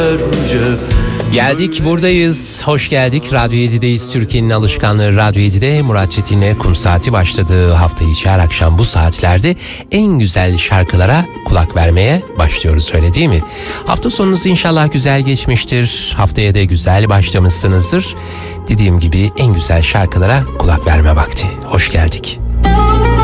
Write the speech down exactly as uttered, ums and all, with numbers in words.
Geldik, buradayız. Hoş geldik. Radyo yedideyiz. Türkiye'nin alışkanlığı Radyo yedide. Murat Çetin'le Kum Saati başladığı hafta içi her akşam bu saatlerde en güzel şarkılara kulak vermeye başlıyoruz, öyle değil mi? Hafta sonunuz inşallah güzel geçmiştir. Haftaya da güzel başlamışsınızdır. Dediğim gibi en güzel şarkılara kulak verme vakti. Hoş geldik.